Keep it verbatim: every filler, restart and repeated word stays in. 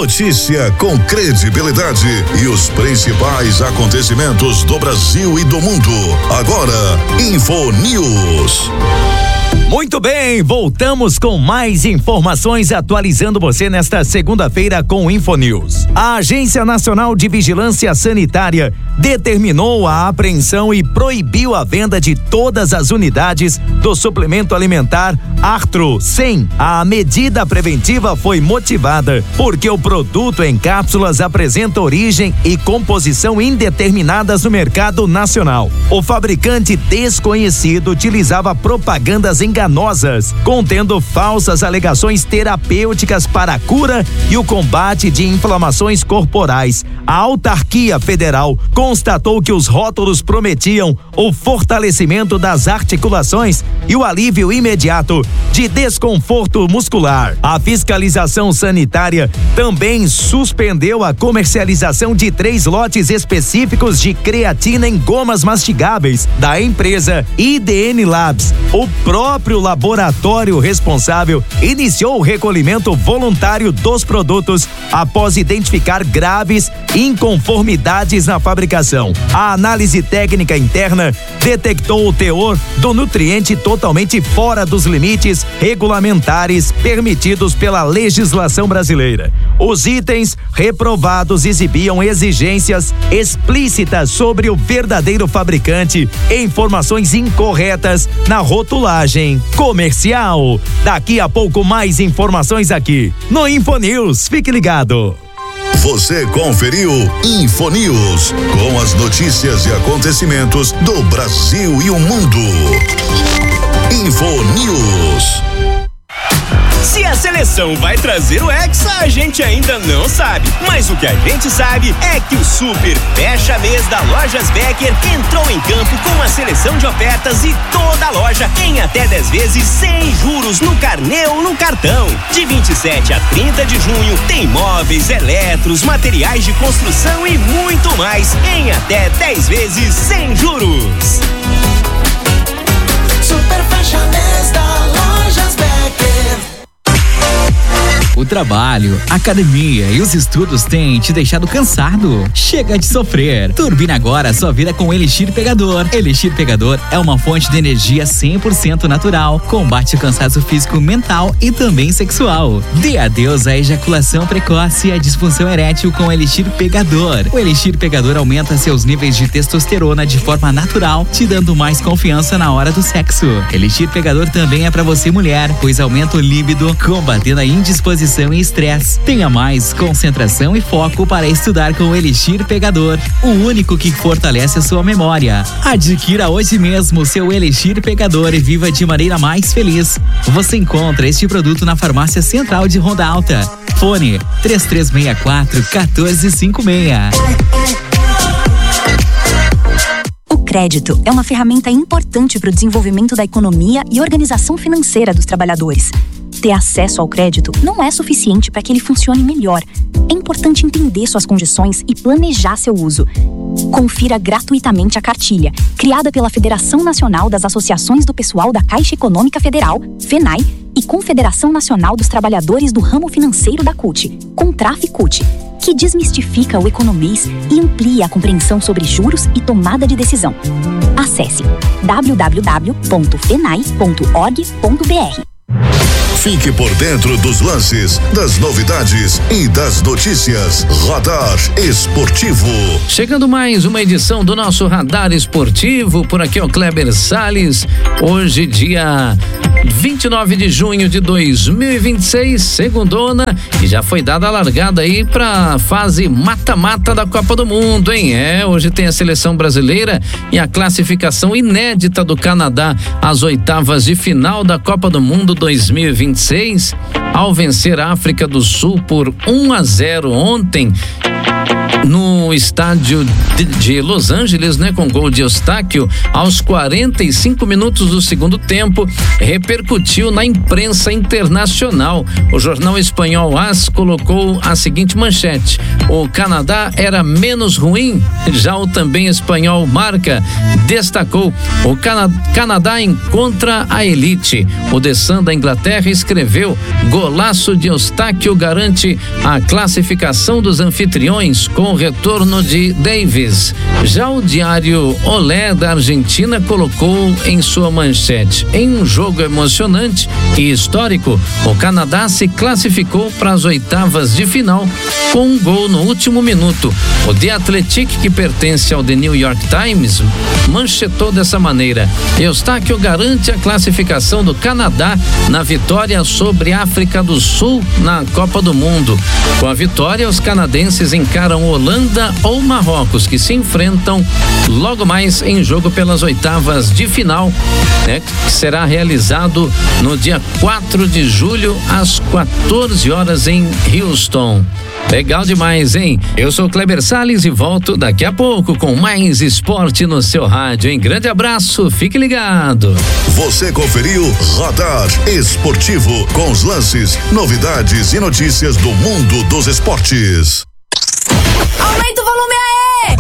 Notícia com credibilidade e os principais acontecimentos do Brasil e do mundo. Agora, Info News. Muito bem, voltamos com mais informações atualizando você nesta segunda-feira com Info News. A Agência Nacional de Vigilância Sanitária determinou a apreensão e proibiu a venda de todas as unidades do suplemento alimentar Artro cem. A medida preventiva foi motivada porque o produto em cápsulas apresenta origem e composição indeterminadas no mercado nacional. O fabricante desconhecido utilizava propagandas enganosas, contendo falsas alegações terapêuticas para a cura e o combate de inflamações corporais. A autarquia federal constatou que os rótulos prometiam o fortalecimento das articulações e o alívio imediato de desconforto muscular. A fiscalização sanitária também suspendeu a comercialização de três lotes específicos de creatina em gomas mastigáveis da empresa I D N Labs. O próprio laboratório responsável iniciou o recolhimento voluntário dos produtos após identificar graves inconformidades na fabricação. A análise técnica interna detectou o teor do nutriente totalmente fora dos limites regulamentares permitidos pela legislação brasileira. Os itens reprovados exibiam exigências explícitas sobre o verdadeiro fabricante e informações incorretas na rotulagem comercial. Daqui a pouco mais informações aqui no Info News. Fique ligado. Você conferiu Info News, com as notícias e acontecimentos do Brasil e o mundo. Info News. Se a seleção vai trazer o Hexa, a gente ainda não sabe. Mas o que a gente sabe é que o Super Fecha Mês da Lojas Becker entrou em campo com a seleção de ofertas e toda a loja em até dez vezes sem juros no carnê ou no cartão. De vinte e sete a trinta de junho tem móveis, eletros, materiais de construção e muito mais em até dez vezes sem juros. Super Fecha Mês da Lojas Becker. O trabalho, a academia e os estudos têm te deixado cansado? Chega de sofrer. Turbina agora a sua vida com o Elixir Pegador. Elixir Pegador é uma fonte de energia cem por cento natural. Combate o cansaço físico, mental e também sexual. Dê adeus à ejaculação precoce e à disfunção erétil com o Elixir Pegador. O Elixir Pegador aumenta seus níveis de testosterona de forma natural, te dando mais confiança na hora do sexo. Elixir Pegador também é pra você mulher, pois aumenta o líbido, combatendo a indisposição e estresse. Tenha mais concentração e foco para estudar com o Elixir Pegador, o único que fortalece a sua memória. Adquira hoje mesmo seu Elixir Pegador e viva de maneira mais feliz. Você encontra este produto na Farmácia Central de Ronda Alta. Fone três três seis quatro, um quatro cinco seis. O crédito é uma ferramenta importante para o desenvolvimento da economia e organização financeira dos trabalhadores. Ter acesso ao crédito não é suficiente para que ele funcione melhor. É importante entender suas condições e planejar seu uso. Confira gratuitamente a cartilha, criada pela Federação Nacional das Associações do Pessoal da Caixa Econômica Federal, FENAI, e Confederação Nacional dos Trabalhadores do Ramo Financeiro da CUT, Contraf-CUT, que desmistifica o economês e amplia a compreensão sobre juros e tomada de decisão. Acesse w w w ponto fenai ponto org ponto b r. Fique por dentro dos lances, das novidades e das notícias. Radar Esportivo. Chegando mais uma edição do nosso Radar Esportivo. Por aqui é o Kleber Salles. Hoje, dia vinte e nove de junho de dois mil e vinte e seis, segundona, e já foi dada a largada aí pra fase mata-mata da Copa do Mundo, hein? É, hoje tem a seleção brasileira e a classificação inédita do Canadá às oitavas de final da Copa do Mundo dois mil e vinte e seis, ao vencer a África do Sul por um a zero ontem. no estádio de, de Los Angeles, né, com gol de Eustáquio aos quarenta e cinco minutos do segundo tempo, repercutiu na imprensa internacional. O jornal espanhol AS colocou a seguinte manchete: o Canadá era menos ruim. Já o também espanhol Marca destacou: o Cana- Canadá encontra a elite. O The Sun da Inglaterra escreveu: golaço de Eustáquio garante a classificação dos anfitriões com o retorno de Davis. Já o diário Olé da Argentina colocou em sua manchete: em um jogo emocionante e histórico, o Canadá se classificou para as oitavas de final com um gol no último minuto. O The Athletic, que pertence ao The New York Times, manchetou dessa maneira: Eustáquio garante a classificação do Canadá na vitória sobre a África do Sul na Copa do Mundo. Com a vitória, os canadenses encaram Holanda ou Marrocos, que se enfrentam logo mais em jogo pelas oitavas de final, né, que será realizado no dia quatro de julho às quatorze horas em Houston. Legal demais, hein? Eu sou Kleber Salles e volto daqui a pouco com mais esporte no seu rádio, hein? Grande abraço, fique ligado. Você conferiu Radar Esportivo com os lances, novidades e notícias do mundo dos esportes.